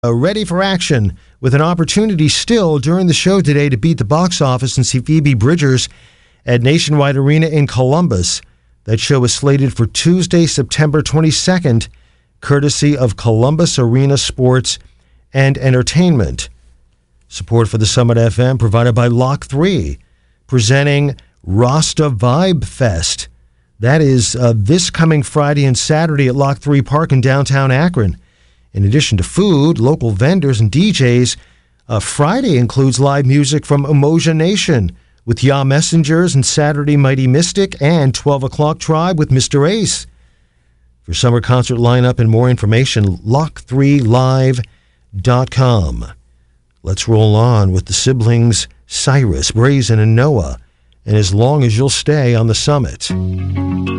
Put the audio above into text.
ready for action with an opportunity still during the show today to beat the box office and see Phoebe Bridgers at Nationwide Arena in Columbus. That show is slated for Tuesday, September 22nd, courtesy of Columbus Arena Sports and Entertainment. Support for the Summit FM provided by Lock 3, presenting Rasta Vibe Fest. That is this coming Friday and Saturday at Lock 3 Park in downtown Akron. In addition to food, local vendors, and DJs, Friday includes live music from Emoja Nation with Ya Messengers and Saturday Mighty Mystic and 12 O'Clock Tribe with Mr. Ace. For summer concert lineup and more information, lock3live.com. Let's roll on with the siblings Cyrus, Brazen, and Noah, and As Long As You'll Stay on the Summit.